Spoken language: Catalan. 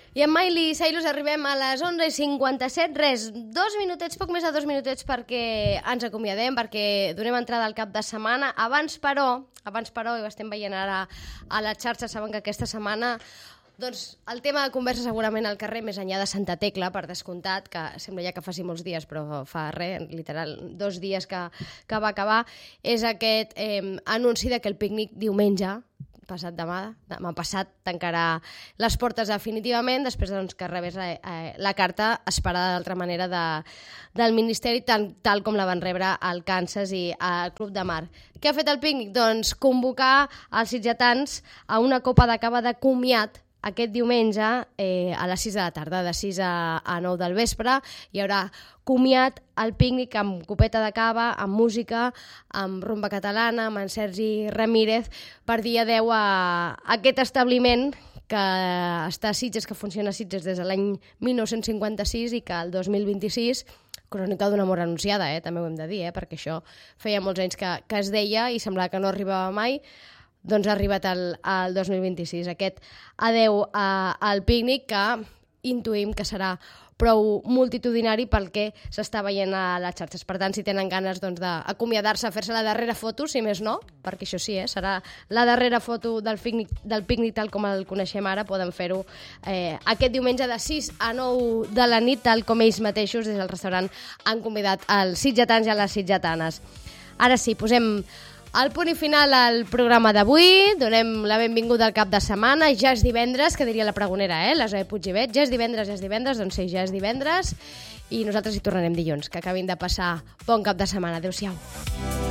I amb Miley Cyrus arribem a les 11:57. Res, poc més de 2 minutets perquè ens acomiadem, perquè donem entrada al cap de setmana. Abans, però, i ho estem veient ara a la xarxa, saben que aquesta setmana doncs el tema de conversa segurament al carrer, més enllà de Santa Tecla, per descomptat, que sembla ja que faci molts dies, però fa res, literal, 2 dies que va acabar, és aquest anunci que el pícnic diumenge, passat demà passat, tancarà les portes definitivament, després doncs, que rebés la carta esperada d'altra manera del Ministeri, tal com la van rebre al Kansas i al Club de Mar. Què ha fet el pícnic? Doncs convocar els sitgetans a una copa de cava de comiat aquest diumenge a les 6 de la tarda, de 6 a 9 del vespre. Hi haurà comiat al pícnic amb copeta de cava, amb música, amb rumba catalana, amb en Sergi Ramírez, per dir adeu a aquest establiment que està a Sitges, que funciona a Sitges des de l'any 1956 i que el 2026, crònica d'una mort anunciada, també ho hem de dir, perquè això feia molts anys que es deia i semblava que no arribava mai, doncs ha arribat al 2026. Aquest adeu al pícnic que intuïm que serà prou multitudinari pel que s'està veient a les xarxes. Per tant, si tenen ganes d'acomiadar-se, fer-se la darrera foto, si més no, perquè això sí, serà la darrera foto del pícnic tal com el coneixem ara, poden fer-ho aquest diumenge de 6 a 9 de la nit, tal com ells mateixos des del restaurant han convidat els sitgetans i a les sitgetanes. Ara sí, posem el punt i final al programa d'avui, donem la benvinguda al cap de setmana, ja és divendres, que diria la pregonera, la Zoe Puigibet, ja és divendres, doncs sí, ja és divendres, i nosaltres hi tornarem dilluns, que acabin de passar bon cap de setmana. Adéu-siau.